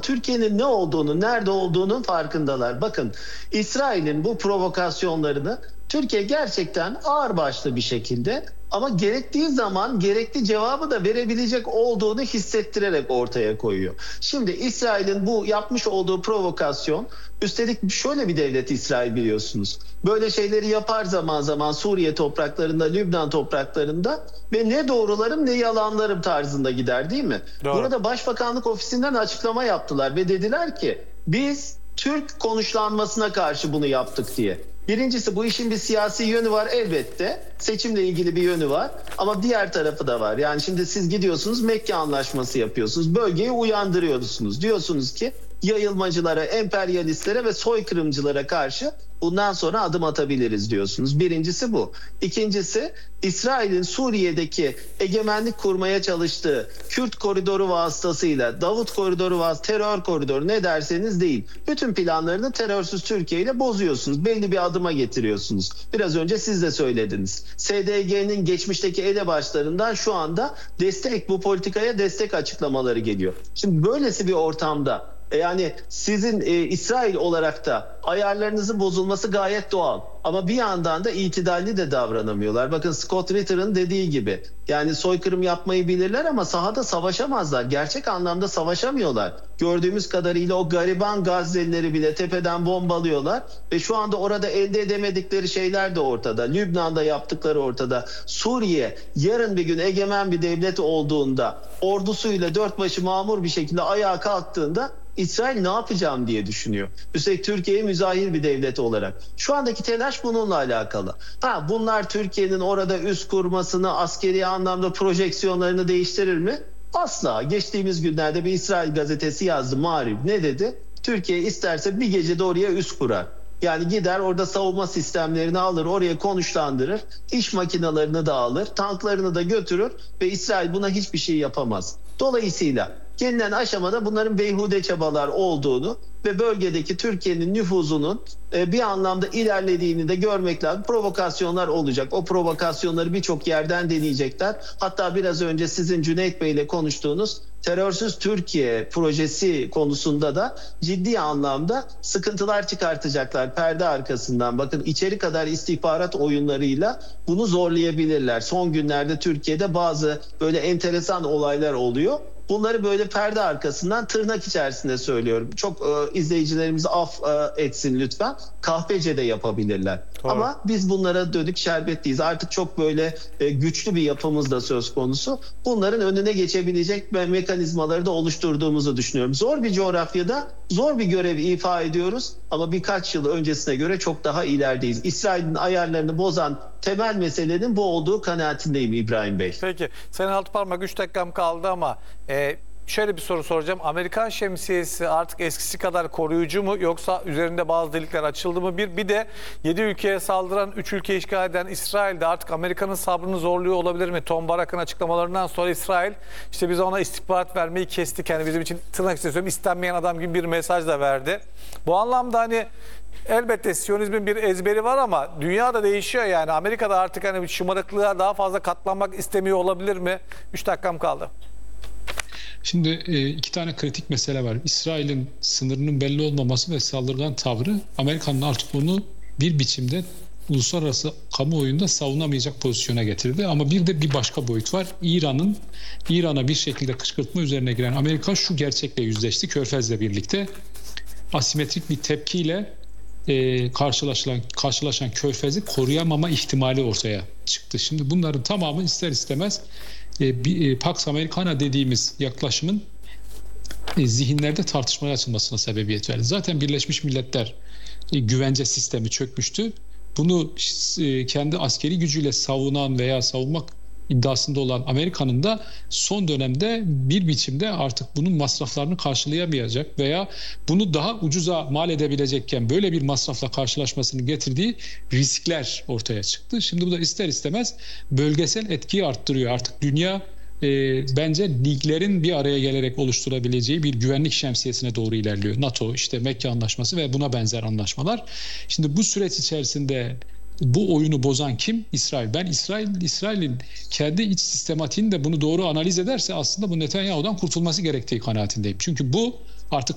Türkiye'nin ne olduğunu, nerede olduğunun farkındalar. Bakın, İsrail'in bu provokasyonlarını Türkiye gerçekten ağırbaşlı bir şekilde ama gerektiği zaman gerekli cevabı da verebilecek olduğunu hissettirerek ortaya koyuyor. Şimdi İsrail'in bu yapmış olduğu provokasyon, üstelik şöyle bir devlet İsrail, biliyorsunuz. Böyle şeyleri yapar zaman zaman Suriye topraklarında, Lübnan topraklarında ve ne doğrularım ne yalanlarım tarzında gider, değil mi? Doğru. Burada Başbakanlık Ofisi'nden açıklama yaptılar ve dediler ki biz Türk konuşlanmasına karşı bunu yaptık diye. Birincisi, bu işin bir siyasi yönü var elbette. Seçimle ilgili bir yönü var. Ama diğer tarafı da var. Yani şimdi siz gidiyorsunuz, Mekke Anlaşması yapıyorsunuz. Bölgeyi uyandırıyorsunuz. Diyorsunuz ki yayılmacılara, emperyalistlere ve soykırımcılara karşı bundan sonra adım atabiliriz diyorsunuz. Birincisi bu. İkincisi, İsrail'in Suriye'deki egemenlik kurmaya çalıştığı Kürt koridoru vasıtasıyla, Davut koridoru vasıtasıyla, terör koridoru, ne derseniz deyin, bütün planlarını terörsüz Türkiye ile bozuyorsunuz. Belli bir adıma getiriyorsunuz. Biraz önce siz de söylediniz. SDG'nin geçmişteki elebaşlarından şu anda bu politikaya destek açıklamaları geliyor. Şimdi böylesi bir ortamda yani sizin İsrail olarak da ayarlarınızın bozulması gayet doğal. Ama bir yandan da itidalli de davranamıyorlar. Bakın, Scott Ritter'ın dediği gibi, yani soykırım yapmayı bilirler ama sahada savaşamazlar. Gerçek anlamda savaşamıyorlar. Gördüğümüz kadarıyla o gariban Gazze'lileri bile tepeden bombalıyorlar ve şu anda orada elde edemedikleri şeyler de ortada. Lübnan'da yaptıkları ortada. Suriye yarın bir gün egemen bir devlet olduğunda, ordusuyla dört başı mamur bir şekilde ayağa kalktığında İsrail ne yapacağım diye düşünüyor. Üstelik Türkiye'ye müzahir bir devlet olarak. Şu andaki telaş bununla alakalı. Bunlar Türkiye'nin orada üs kurmasını, askeri anlamda projeksiyonlarını değiştirir mi? Asla. Geçtiğimiz günlerde bir İsrail gazetesi yazdı, Marif. Ne dedi? Türkiye isterse bir gecede oraya üs kurar. Yani gider orada savunma sistemlerini alır, oraya konuşlandırır, iş makinelerini de alır, tanklarını da götürür ve İsrail buna hiçbir şey yapamaz. Dolayısıyla gelinen aşamada bunların beyhude çabalar olduğunu ve bölgedeki Türkiye'nin nüfuzunun bir anlamda ilerlediğini de görmek lazım. Provokasyonlar olacak. O provokasyonları birçok yerden deneyecekler. Hatta biraz önce sizin Cüneyt Bey ile konuştuğunuz terörsüz Türkiye projesi konusunda da ciddi anlamda sıkıntılar çıkartacaklar perde arkasından. Bakın, içeri kadar istihbarat oyunlarıyla bunu zorlayabilirler. Son günlerde Türkiye'de bazı böyle enteresan olaylar oluyor. Bunları böyle perde arkasından, tırnak içerisinde söylüyorum. Çok izleyicilerimiz af etsin lütfen. Kahpece de yapabilirler. Doğru. Ama biz bunlara dönük şerbetliyiz. Artık çok böyle güçlü bir yapımız da söz konusu. Bunların önüne geçebilecek mekanizmaları da oluşturduğumuzu düşünüyorum. Zor bir coğrafyada zor bir görev ifa ediyoruz. Ama birkaç yıl öncesine göre çok daha ilerideyiz. İsrail'in ayarlarını bozan temel meselenin bu olduğu kanaatindeyim İbrahim Bey. Peki. Sayın Altıparmak, 3 dakikam kaldı ama şöyle bir soru soracağım. Amerikan şemsiyesi artık eskisi kadar koruyucu mu, yoksa üzerinde bazı delikler açıldı mı? Bir de 7 ülkeye saldıran, 3 ülke işgal eden İsrail'de artık Amerika'nın sabrını zorluyor olabilir mi? Tom Barak'ın açıklamalarından sonra İsrail, işte biz ona istihbarat vermeyi kestik, yani bizim için tırnak istiyorum istenmeyen adam gibi bir mesaj da verdi. Bu anlamda hani elbette Siyonizmin bir ezberi var ama dünya da değişiyor yani. Amerika'da artık hani şımarıklığa daha fazla katlanmak istemiyor olabilir mi? 3 dakikam kaldı. Şimdi iki tane kritik mesele var. İsrail'in sınırının belli olmaması ve saldırgan tavrı Amerika'nın artık bunu bir biçimde uluslararası kamuoyunda savunamayacak pozisyona getirdi. Ama bir de bir başka boyut var. İran'a bir şekilde kışkırtma üzerine giren Amerika şu gerçekle yüzleşti. Körfez'le birlikte asimetrik bir tepkiyle karşılaşan Körfez'i koruyamama ihtimali ortaya çıktı. Şimdi bunların tamamı ister istemez Pax Americana dediğimiz yaklaşımın zihinlerde tartışmaya açılmasına sebebiyet verdi. Zaten Birleşmiş Milletler güvence sistemi çökmüştü. Bunu kendi askeri gücüyle savunan veya savunmak iddiasında olan Amerika'nın da son dönemde bir biçimde artık bunun masraflarını karşılayamayacak veya bunu daha ucuza mal edebilecekken böyle bir masrafla karşılaşmasını getirdiği riskler ortaya çıktı. Şimdi bu da ister istemez bölgesel etkiyi arttırıyor. Artık dünya bence liglerin bir araya gelerek oluşturabileceği bir güvenlik şemsiyesine doğru ilerliyor. NATO, işte Mekke Anlaşması ve buna benzer anlaşmalar. Şimdi bu süreç içerisinde bu oyunu bozan kim? İsrail. Ben İsrail'in kendi iç sistematiğini de bunu doğru analiz ederse aslında bu Netanyahu'dan kurtulması gerektiği kanaatindeyim. Çünkü bu artık